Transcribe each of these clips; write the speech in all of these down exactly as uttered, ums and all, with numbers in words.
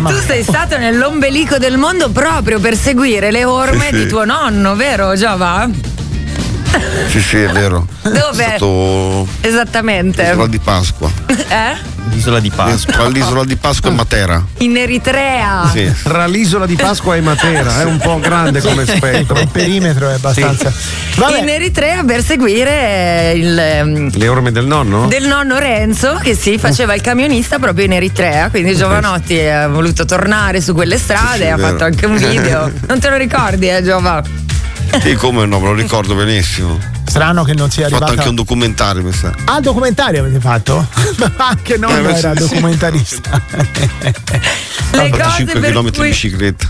Mamma tu sei stato nell'ombelico del mondo proprio per seguire le orme Sì, sì. di tuo nonno, vero Giova? Sì, sì, è vero. Dove? È stato Esattamente. l'isola di Pasqua. Eh? L'isola di Pasqua. L'isola di Pasqua e Matera. In Eritrea. Sì. Tra l'isola di Pasqua e Matera, è un po' grande come spettro. Il perimetro è abbastanza. Vabbè. In Eritrea per seguire il Le orme del nonno? del nonno Renzo che si faceva il camionista proprio in Eritrea, quindi Giovanotti ha voluto tornare su quelle strade, Sì, sì, ha vero. fatto anche un video. Non te lo ricordi, eh Giova? Sì, come no, me lo ricordo benissimo. Strano che non sia Ho fatto arrivata. anche un documentario, mi sa. Ah, documentario avete fatto? Anche nonno Eh, sì, era sì. documentarista. Le cose cinque per chilometri cui- in bicicletta.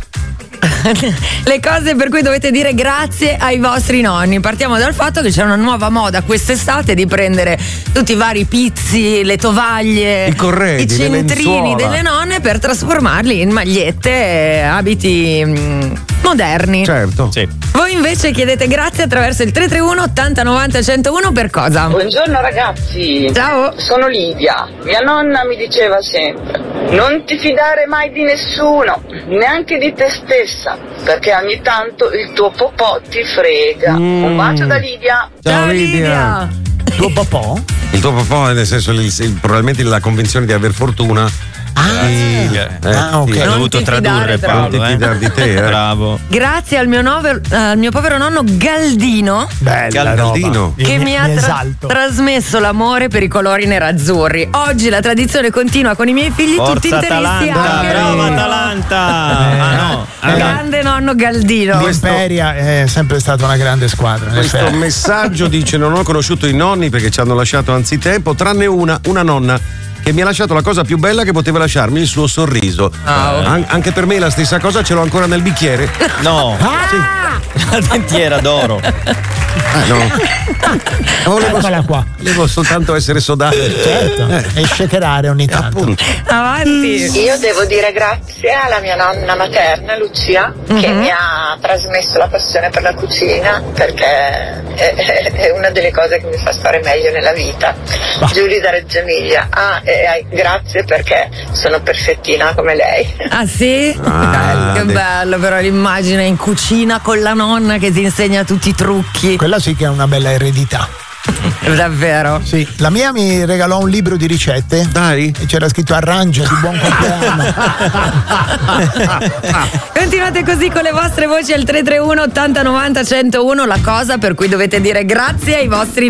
Le cose per cui dovete dire grazie ai vostri nonni. Partiamo dal fatto che c'è una nuova moda quest'estate di prendere tutti i vari pizzi, le tovaglie, I corredi, i le centrini lenzuola. delle nonne per trasformarli in magliette e abiti mm, moderni. Certo. Sì. Voi invece chiedete grazie attraverso il tre tre uno ottanta novanta centouno per cosa? Buongiorno ragazzi, Ciao. sono Lidia. Mia nonna mi diceva sempre: non ti fidare mai di nessuno, neanche di te stessa, perché ogni tanto il tuo popò ti frega. Mm. Un bacio da Lidia. Ciao, Lidia. Tuo papà? Il tuo papà è nel senso il- il- probabilmente la convinzione di aver fortuna. Ah, Sì. Eh, ah, ok. sì. Ho Non dovuto ti fidare tradurre troppo. Paolo. Non ti eh. fidare di te, eh. Bravo. Grazie al mio, nover- al mio povero nonno Galdino Bella Galdino. roba. che mi, mi ha mi tra- esalto. trasmesso l'amore per i colori nerazzurri. Oggi la tradizione continua con i miei figli tutti Forza interisti Atalanta, anche brava loro. Atalanta. Ah no. Eh, Grande nonno Galdino. L'Imperia è sempre stata una grande squadra. in Questo effetti. messaggio dice: non ho conosciuto i nonni perché ci hanno lasciato anzitempo, tranne una, una nonna che mi ha lasciato la cosa più bella che poteva lasciarmi, il suo sorriso. Ah, ok. An- anche per me la stessa cosa, ce l'ho ancora nel bicchiere. No. La dentiera d'oro. Eh, no. Volevo, Eccola qua. volevo soltanto essere sodato. Certo, e shakerare ogni tanto. Appunto. Avanti. Io devo dire grazie alla mia nonna materna Lucia che Mhm. mi ha trasmesso la passione per la cucina, perché è, è- è una delle cose che mi fa stare meglio nella vita. Giulia da Reggio Emilia. Ah, e, eh, grazie perché sono perfettina come lei. Ah sì? Ah, che de- bello però l'immagine in cucina con la nonna che ti insegna tutti i trucchi. Quella sì che è una bella eredità. Davvero. Sì, la mia mi regalò un libro di ricette. Dai. E c'era scritto arrangia di buon compleanno. Continuate così con le vostre voci al tre tre uno ottanta novanta centouno, la cosa per cui dovete dire grazie ai vostri